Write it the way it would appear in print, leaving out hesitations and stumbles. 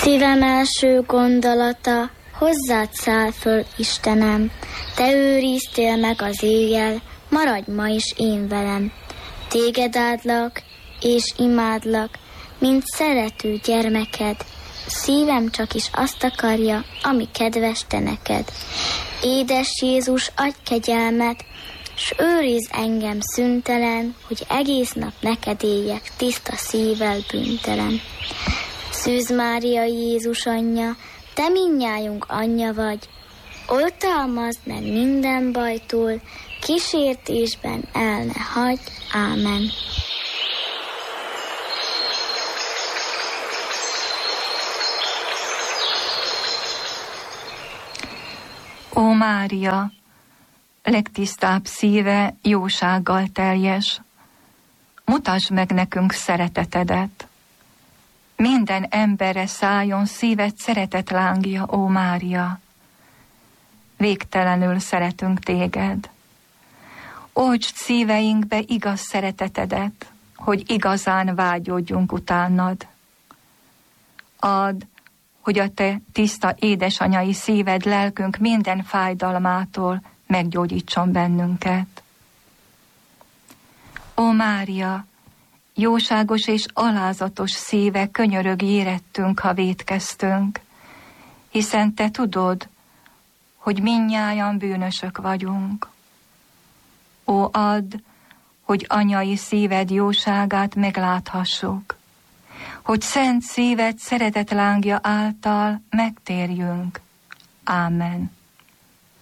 Szívem első gondolata, hozzád száll föl, Istenem, te őriztél meg az éjjel, maradj ma is én velem. Téged áldlak és imádlak, mint szerető gyermeked, szívem csak is azt akarja, ami kedves te neked. Édes Jézus, adj kegyelmet, s őrizd engem szüntelen, hogy egész nap neked éljek, tiszta szívvel bűntelen. Szűz Mária, Jézus anyja, te mindnyájunk anyja vagy, oltalmazd meg minden bajtól, kísértésben el ne hagyj. Ámen. Ó Mária, legtisztább szíve jósággal teljes, mutasd meg nekünk szeretetedet. Minden emberre szálljon szíved szeretet lángja, ó Mária. Végtelenül szeretünk téged. Oltsd szíveinkbe igaz szeretetedet, hogy igazán vágyódjunk utánad. Add, hogy a te tiszta édesanyai szíved lelkünk minden fájdalmától meggyógyítson bennünket. Ó Mária, jóságos és alázatos szíve, könyörögj érettünk, ha vétkeztünk, hiszen te tudod, hogy mindnyájan bűnösök vagyunk. Ó, add, hogy anyai szíved jóságát megláthassuk, hogy szent szíved szeretetlángja által megtérjünk. Ámen.